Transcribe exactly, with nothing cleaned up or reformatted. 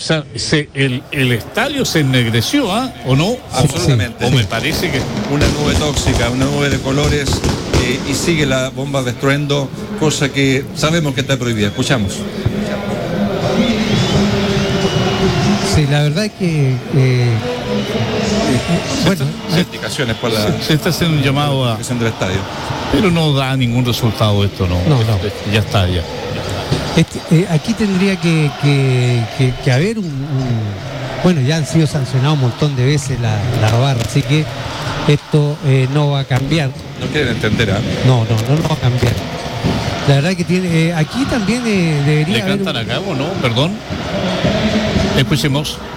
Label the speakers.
Speaker 1: sea, se, el, el estadio se ennegreció, ¿ah? ¿O no?
Speaker 2: Absolutamente.
Speaker 1: O me parece que...
Speaker 2: Una nube tóxica, una nube de colores, eh, y sigue la bomba de estruendo, cosa que sabemos que está prohibida. Escuchamos.
Speaker 3: Sí, la verdad es que... Eh, bueno,
Speaker 2: Hay indicaciones por la
Speaker 1: Se, se está haciendo un llamado a...
Speaker 2: del estadio.
Speaker 1: Pero no da ningún resultado esto, ¿no?
Speaker 3: No, no.
Speaker 1: Ya está, ya.
Speaker 3: Este, eh, aquí tendría que, que, que, que haber un, un... Bueno, ya han sido sancionados un montón de veces la, la barra, así que esto eh, no va a cambiar.
Speaker 2: No quieren entender, ¿ah?
Speaker 3: No, no, no, no va a cambiar. La verdad que tiene... Eh, aquí también eh, debería
Speaker 1: ¿Le
Speaker 3: haber...
Speaker 1: cantan
Speaker 3: un-
Speaker 1: acá o no? Perdón. Escuchemos.